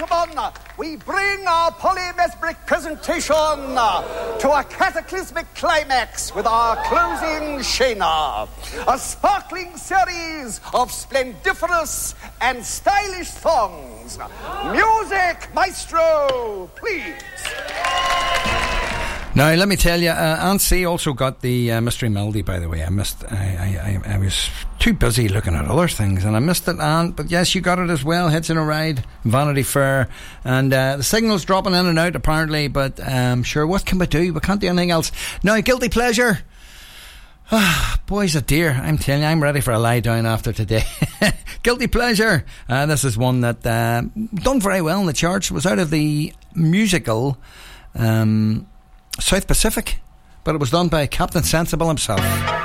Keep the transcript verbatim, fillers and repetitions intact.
gentlemen, we bring our polymesbric presentation to a cataclysmic climax with our closing Shayna. A sparkling series of splendiferous and stylish songs. Music, maestro, please. Now, let me tell you, uh, Aunt C also got the uh, mystery melody, by the way. I missed, I, I, I was too busy looking at other things and I missed it, Aunt. But yes, you got it as well. Heads in a Ride, Vanity Fair. And uh, the signal's dropping in and out, apparently. But um, sure, what can we do? We can't do anything else. Now, Guilty Pleasure. Ah, boys, a dear. I'm telling you, I'm ready for a lie down after today. Guilty Pleasure. Uh, this is one that uh, done very well in the charts. It was out of the musical Um... South Pacific, but it was done by Captain Sensible himself.